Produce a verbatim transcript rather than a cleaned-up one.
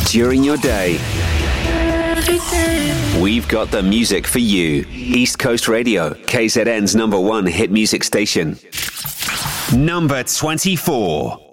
during your day. We've got the music for you. East Coast Radio, K Z N's number one hit music station. Number twenty-four.